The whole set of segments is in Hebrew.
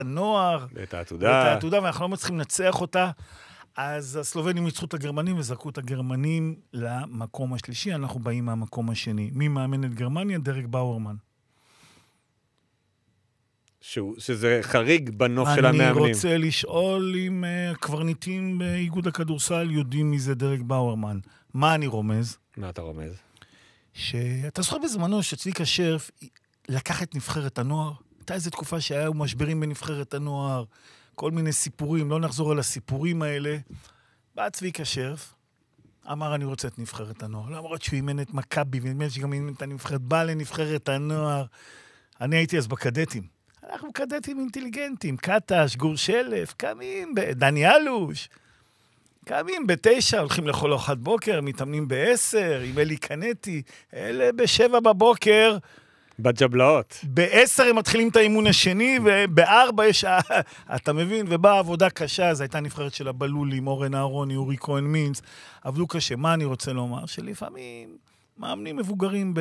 הנוער. ואת העתודה. ואנחנו לא מצליחים לנצח אותה. אז הסלובנים ניצחו את הגרמנים וזרקו את הגרמנים למקום השלישי, אנחנו באים מהמקום השני. מי מאמן את גרמניה? דרק באוארמן. שזה חריג בנוף של המאמנים. אני רוצה לשאול אם הקברניטים באיגוד הכדורסל יודעים מי זה דרק באוארמן. מה אני רומז? מה אתה רומז? שאתה זוכר בזמנו שצביקה שרף לקח את נבחרת הנוער, הייתה איזו תקופה שהיו משברים בנבחרת הנוער, כל מיני סיפורים, לא נחזור על הסיפורים האלה. בא צביקה שרף, אמר אני רוצה את נבחרת הנוער, למרות שהוא אימן את מכבי, ואימן שגם אימן את הנבחרת, בא לנבחרת הנוער. אני הייתי אז בקדטים. אנחנו קדטים אינטליגנטים, קטש, גור שלף, קמים, דני אלוש, קמים ב9, הולכים לכל ארוחת בוקר, מתאמנים ב10, עם אלי קנטי, אלה ב7 בבוקר, בג'בלאות. ב10 הם מתחילים את האימון השני, וב4 יש, אתה מבין, ובאה עבודה קשה, זו הייתה נבחרת של הבלולים, אורן אהרוני, אורי כהן מינץ, עבדו קשה. מה אני רוצה לומר? שלפעמים מאמנים מבוגרים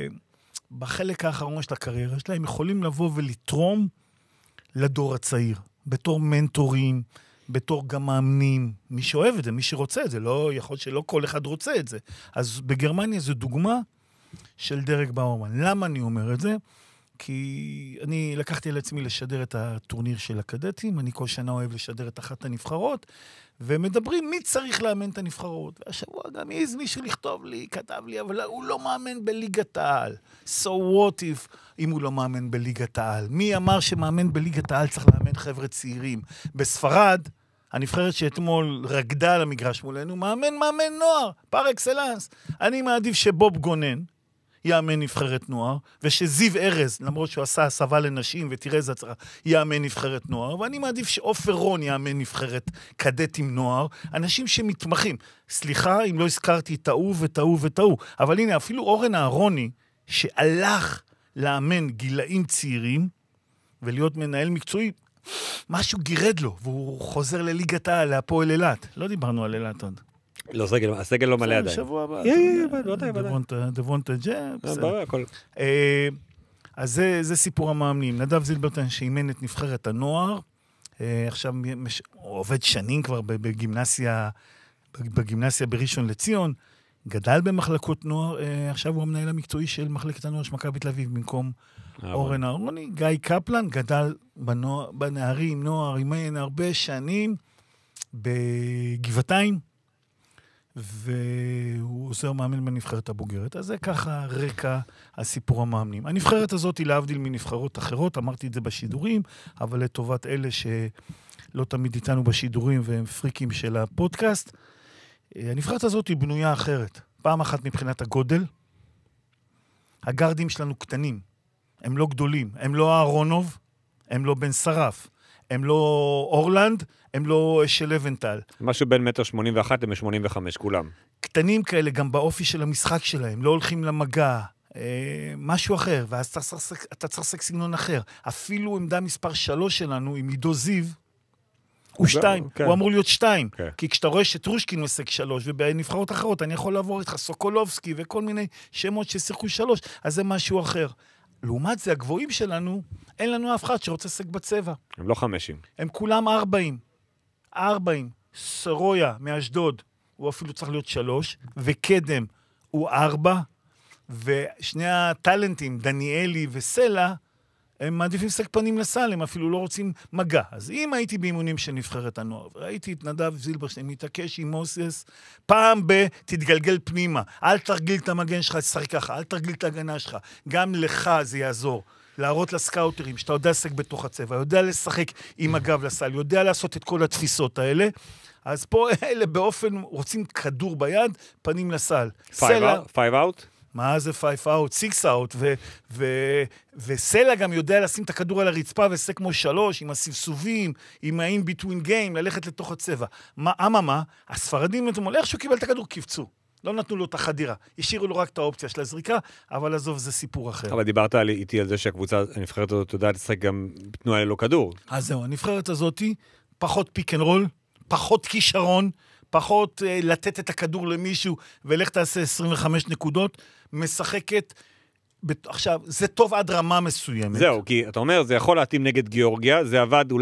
בחלק האחרון של הקריירה שלהם, יכולים לבוא ולתרום לדור הצעיר, בתור מנטורים, בתור גם מאמנים, מי שאוהב את זה, מי שרוצה את זה, לא יכול שלא כל אחד רוצה את זה. אז בגרמניה זו דוגמה של דרק באוארמן. למה אני אומר את זה? כי אני לקחתי על עצמי לשדר את הטורניר של הקדטים, אני כל שנה אוהב לשדר את אחת הנבחרות, ומדברים מי צריך לאמן את הנבחרות. והשבוע גם יש מישהו לכתוב לי, כתב לי, אבל הוא לא מאמן בליגת העל. So what if אם הוא לא מאמן בליגת העל? מי אמר שמאמן בליגת העל צריך לאמן חבר'ה צעירים? בספרד, הנבחרת שאתמול רגדה על המגרש מולנו, מאמן נוער, פר אקסלנס. אני מעדיף שבוב גונן יאמן נבחרת נוער, ושזיו ארז, למרות שהוא עשה הסבה לנשים, ותראה איזה הצרה, יאמן נבחרת נוער, ואני מעדיף שאופר רון יאמן נבחרת קדטים נוער, אנשים שמתמחים. סליחה, אם לא הזכרתי טעו, אבל הנה, אפילו אורן אהרוני, שהלך לאמן גילאים צעירים, ולהיות מנהל מקצועי, משהו גירד לו, והוא חוזר לליגת העל, להפועל אילת. לא דיברנו על אילת עוד. לא, הסגל לא מלא עדיין. שבוע הבא. דבונטה ג'ה, בסדר. אז זה סיפור המאמנים. נדב זילברטן שאימן את נבחרת הנוער, עכשיו עובד שנים כבר בגימנסיה בראשון לציון, גדל במחלקות נוער, עכשיו הוא המנהל המקצועי של מחלקת הנוער של מכבי תל אביב, במקום אורן אהרוני. גיא קפלן גדל בנערים, נוער, אימן הרבה שנים בגבעתיים, והוא עושה מאמן בנבחרת הבוגרת. אז זה ככה רקע הסיפור המאמנים. הנבחרת הזאת היא להבדיל מנבחרות אחרות, אמרתי את זה בשידורים, אבל לטובת אלה שלא תמיד איתנו בשידורים והם פריקים של הפודקאסט, הנבחרת הזאת היא בנויה אחרת. פעם אחת מבחינת הגודל, הגרדים שלנו קטנים, הם לא גדולים, הם לא אהרונוב, הם לא בן שרף, הם לא אורלנד, הם לא של לבנטל. משהו בין 1.81 ל-1.85, כולם. קטנים כאלה, גם באופי של המשחק שלהם, לא הולכים למגע, משהו אחר, ואז אתה צריך לשחק סגנון אחר. אפילו עמדה מספר 3 שלנו, עם עידו זיו, הוא 2, הוא אמור להיות 2, כי כשאתה רואה שטרושקין משחק 3, ובנבחרות אחרות אני יכול לעבור איתך סוקולובסקי, וכל מיני שמות ששיחקו 3, אז זה משהו אחר. לעומת זה, הגבוהים שלנו, אין לנו אף אחד שרוצה לשחק בצבע. הם לא 50. הם כולם 40. סרויה מאשדוד, הוא אפילו צריך להיות 3, וקדם הוא 4, ושני הטלנטים, דניאלי וסלע, הם מעדיפים לשחק פנים לסל, הם אפילו לא רוצים מגע. אז אם הייתי באימונים של נבחרת הנוער, וראיתי את נדב זילברשטיין מתעקש עם מוסס, פעם תתגלגל פנימה, אל תרגיל את המגן שלך, תשחק ככה, אל תרגיל את ההגנה שלך, גם לך זה יעזור. להראות לסקאוטרים, שאתה יודע לשחק בתוך הצבע, יודע לשחק עם הגב לסל, יודע לעשות את כל התפיסות האלה, אז פה אלה באופן, רוצים כדור ביד, פנים לסל. 5 out? מה זה 5 out? 6 out, וסלע גם יודע לשים את הכדור על הרצפה, ועושה כמו 3, עם הסבסובים, עם ה-in-between game, ללכת לתוך הצבע. מה? הספרדים, איך שהוא קיבל את הכדור, קיפצו. לא נתנו לו את החדירה. השאירו לו רק את האופציה של הזריקה, אבל עזוב, זה סיפור אחר. אבל דיברת איתי על זה שהקבוצה, הנבחרת הזאת, יודעת לשחק גם תנועה ללא כדור. אז זהו, הנבחרת הזאת, פחות פיק אנד רול, פחות כישרון, פחות לתת את הכדור למישהו, ולך תעשה 25 נקודות, משחקת עכשיו, זה טוב עד רמה מסוימת. זהו, כי אתה אומר, זה יכול להתאים נגד גיאורגיה, זה עבד